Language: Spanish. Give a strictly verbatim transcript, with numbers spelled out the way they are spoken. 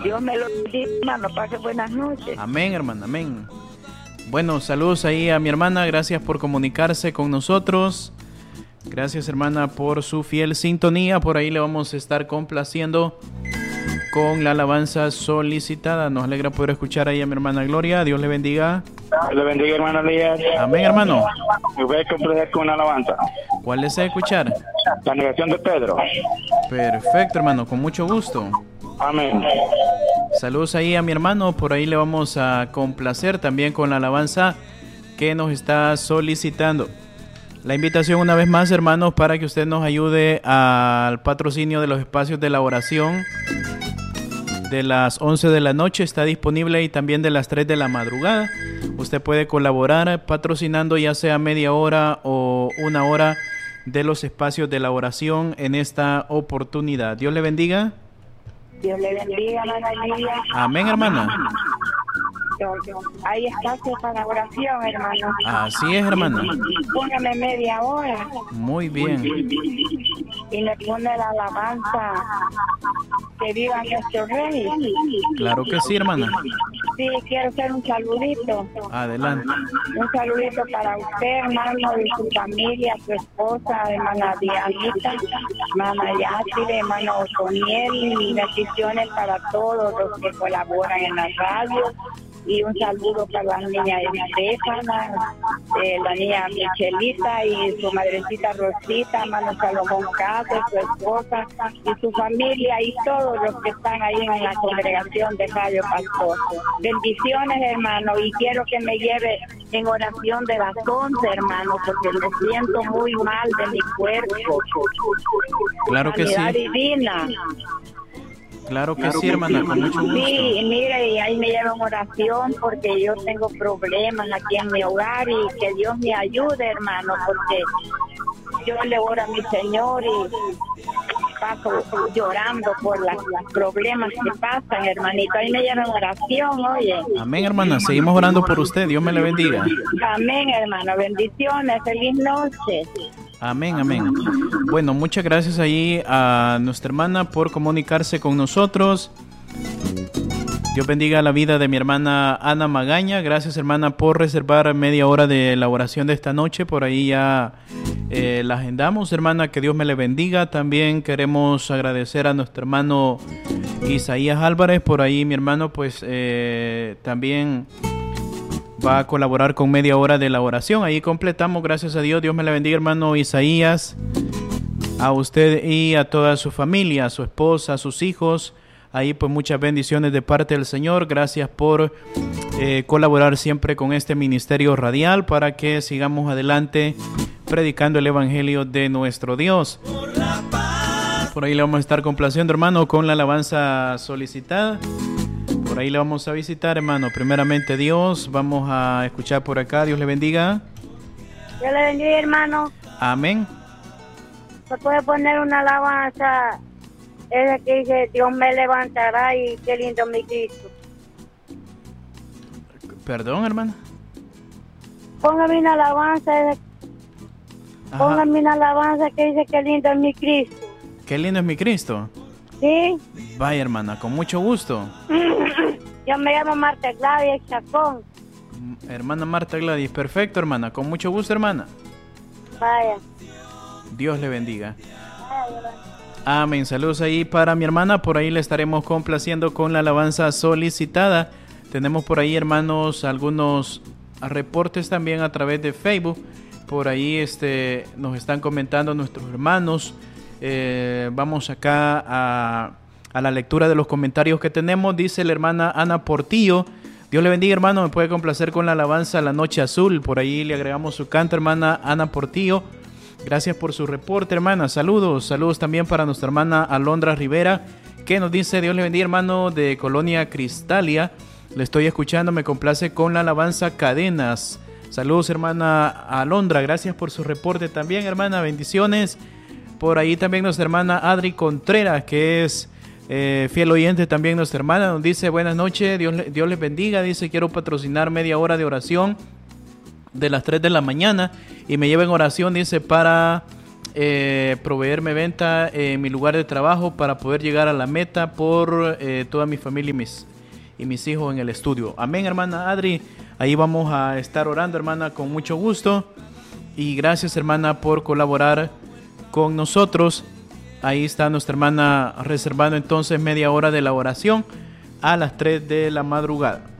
Dios me lo bendiga, hermano. Pase buenas noches. Amén, hermana, amén. Bueno, saludos ahí a mi hermana. Gracias por comunicarse con nosotros. Gracias, hermana, por su fiel sintonía. Por ahí le vamos a estar complaciendo con la alabanza solicitada. Nos alegra poder escuchar ahí a mi hermana Gloria. Dios le bendiga. Dios le bendiga, hermano Elías. Amén, hermano. Me voy a complacer con una alabanza. ¿Cuál desea escuchar? La negación de Pedro. Perfecto, hermano, con mucho gusto. Amén. Saludos ahí a mi hermano. Por ahí le vamos a complacer también con la alabanza que nos está solicitando. La invitación una vez más, hermanos, para que usted nos ayude al patrocinio de los espacios de la oración de las once de la noche. Está disponible y también de las tres de la madrugada. Usted puede colaborar patrocinando ya sea media hora o una hora de los espacios de la oración en esta oportunidad. Dios le bendiga. Dios le bendiga, hermana Elías. Amén, hermana. Hay espacio para oración, hermano. Así es, hermana. Póngame media hora. Muy bien. Y le pone la alabanza que viva nuestro rey. Claro que sí, hermana. Sí, quiero hacer un saludito. Adelante. Un saludito para usted, hermano, y su familia, su esposa, hermana Dianita, hermana Yatire, hermano Otoniel, y bendiciones para todos los que colaboran en la radio. Y un saludo para la niña Estefana, eh, la niña Michelita y su madrecita Rosita, hermano Salomón Cáceres, su esposa y su familia y todos los que están ahí en la congregación de Radio Pastor. Bendiciones, hermano, y quiero que me lleve en oración de las once, hermano, porque me siento muy mal de mi cuerpo. Claro que sí. Sanidad divina. Claro que sí, hermana, con mucho gusto. Sí, mire, y ahí me llevan oración porque yo tengo problemas aquí en mi hogar y que Dios me ayude, hermano, porque yo le oro a mi Señor y paso llorando por los problemas que pasan, hermanito. Ahí me llevan oración, oye. Amén, hermana, seguimos orando por usted. Dios me le bendiga. Amén, hermano, bendiciones, feliz noche. Amén, amén. Bueno, muchas gracias ahí a nuestra hermana por comunicarse con nosotros. Dios bendiga la vida de mi hermana Ana Magaña. Gracias, hermana, por reservar media hora de la oración de esta noche. Por ahí ya eh, la agendamos, hermana. Que Dios me le bendiga. También queremos agradecer a nuestro hermano Isaías Álvarez. Por ahí mi hermano pues eh, también va a colaborar con media hora de la oración. Ahí completamos, gracias a Dios. Dios me le bendiga, hermano Isaías, a usted y a toda su familia, a su esposa, a sus hijos. Ahí pues muchas bendiciones de parte del Señor. Gracias por eh, colaborar siempre con este ministerio radial para que sigamos adelante predicando el evangelio de nuestro Dios. Por ahí le vamos a estar complaciendo, hermano, con la alabanza solicitada. Por ahí le vamos a visitar, hermano. Primeramente Dios, vamos a escuchar por acá. Dios le bendiga. Dios le bendiga, hermano. Amén. ¿Se puede poner una alabanza? Esa que dice, Dios me levantará y qué lindo mi Cristo. Perdón, hermana. Póngame una alabanza, esa... póngame una alabanza que dice, qué lindo es mi Cristo. Qué lindo es mi Cristo. Sí. Vaya, hermana, con mucho gusto. Yo me llamo Marta Gladys Chacón. Hermana Marta Gladys, perfecto, hermana, con mucho gusto, hermana. Vaya. Dios le bendiga. Vaya. Amén. Saludos ahí para mi hermana. Por ahí le estaremos complaciendo con la alabanza solicitada. Tenemos por ahí, hermanos, algunos reportes también a través de Facebook. Por ahí este, nos están comentando nuestros hermanos. Eh, vamos acá a, a la lectura de los comentarios que tenemos. Dice la hermana Ana Portillo. Dios le bendiga, hermano. Me puede complacer con la alabanza La Noche Azul. Por ahí le agregamos su canto, hermana Ana Portillo. Gracias por su reporte, hermana. Saludos. Saludos también para nuestra hermana Alondra Rivera, que nos dice, Dios le bendiga, hermano, de Colonia Cristalia. Le estoy escuchando, me complace con la alabanza Cadenas. Saludos, hermana Alondra. Gracias por su reporte también, hermana. Bendiciones. Por ahí también nuestra hermana Adri Contreras, que es eh, fiel oyente también nuestra hermana. Nos dice, buenas noches, Dios, Dios les bendiga. Dice, quiero patrocinar media hora de oración de las tres de la mañana y me lleva en oración, dice, para eh, proveerme venta en mi lugar de trabajo para poder llegar a la meta por eh, toda mi familia y mis, y mis hijos en el estudio. Amén, hermana Adri. Ahí vamos a estar orando, hermana, con mucho gusto. Y gracias, hermana, por colaborar con nosotros. Ahí está nuestra hermana reservando entonces media hora de la oración a las tres de la madrugada.